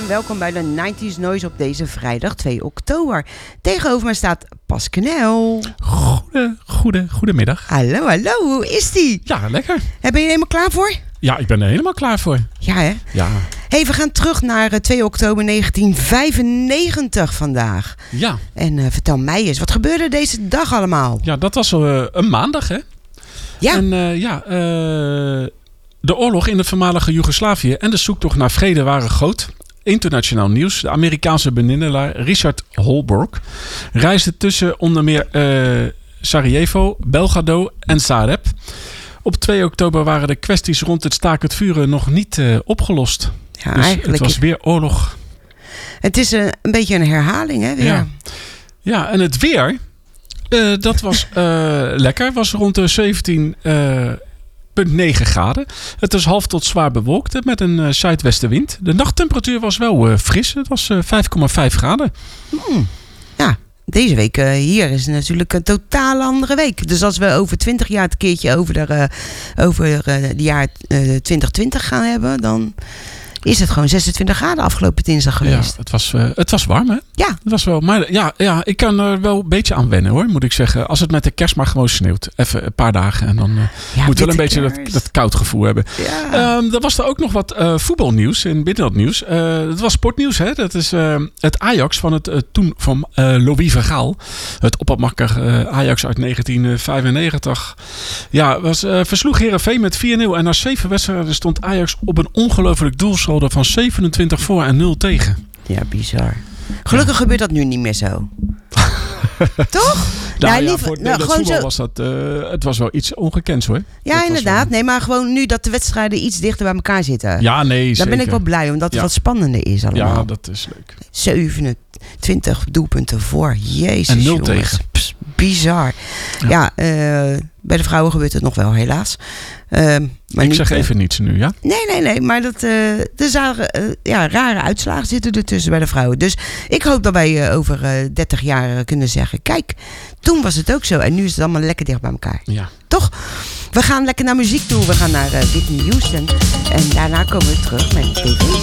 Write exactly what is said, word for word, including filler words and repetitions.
welkom bij de nineties Noise op deze vrijdag twee oktober. Tegenover me staat Pas Knel. Goede, goede, goedemiddag. Hallo, hallo, hoe is die? Ja, lekker. Ben je er helemaal klaar voor? Ja, ik ben er helemaal klaar voor. Ja, hè? Ja. Hey, we gaan terug naar twee oktober negentien vijfennegentig vandaag. Ja. En uh, vertel mij eens, wat gebeurde deze dag allemaal? Ja, dat was uh, een maandag, hè? Ja. En uh, ja, uh, de oorlog in het voormalige Joegoslavië en de zoektocht naar vrede waren groot. Internationaal nieuws. De Amerikaanse bemiddelaar Richard Holbrooke reisde tussen onder meer uh, Sarajevo, Belgrado en Zagreb. Op twee oktober waren de kwesties rond het staakt het vuren nog niet uh, opgelost. Ja, dus eigenlijk het was weer oorlog. Het is een, een beetje een herhaling, hè? Weer. Ja. Ja, en het weer, uh, dat was uh, lekker. Was rond de zeventien komma negen graden. Het was half tot zwaar bewolkt met een uh, zuidwestenwind. De nachttemperatuur was wel uh, fris. Het was uh, vijf komma vijf graden. Hmm. Ja, deze week uh, hier is natuurlijk een totaal andere week. Dus als we over twintig jaar het keertje over de, uh, over uh, de jaar uh, twintig twintig gaan hebben, dan is het gewoon zesentwintig graden afgelopen dinsdag geweest. Ja, het was, uh, het was warm, hè? Ja. Het was wel, maar ja, ja, ik kan er wel een beetje aan wennen, hoor, moet ik zeggen. Als het met de kerst maar gewoon sneeuwt. Even een paar dagen en dan uh, ja, moet wel een beetje dat, dat koud gevoel hebben. Ja. Um, er was er ook nog wat uh, voetbalnieuws in binnenlandnieuws. Uh, het was sportnieuws, hè? Dat is uh, het Ajax van het uh, toen van uh, Louis van Gaal. Het oppermakker uh, Ajax uit negentien vijfennegentig. Ja, was, uh, versloeg Heerenveen met vier nul. En na zeven wedstrijden stond Ajax op een ongelooflijk doelsaldo van zevenentwintig voor en nul tegen. Ja, bizar. Gelukkig ja. gebeurt dat nu niet meer zo. Toch? Nou, nou, ja, lief, voor het nou, voetbal zo... was dat, uh, het was wel iets ongekends, hoor. Ja, dat inderdaad. Wel... Nee, maar gewoon nu dat de wedstrijden iets dichter bij elkaar zitten. Ja, nee, Daar zeker. ben ik wel blij, omdat het ja. wat spannender is allemaal. Ja, dat is leuk. zevenentwintig doelpunten voor. Jezus, en nul jongens. tegen. Pss, bizar. Ja, ja uh, bij de vrouwen gebeurt het nog wel, helaas. Uh, maar ik niet, zeg even uh, niets nu, ja? Nee, nee, nee. Maar dat, uh, er zagen, uh, ja, rare uitslagen zitten ertussen bij de vrouwen. Dus ik hoop dat wij uh, over uh, dertig jaar uh, kunnen zeggen... Kijk, toen was het ook zo. En nu is het allemaal lekker dicht bij elkaar. Ja. Toch? We gaan lekker naar muziek toe. We gaan naar uh, Whitney Houston. En daarna komen we terug met T V.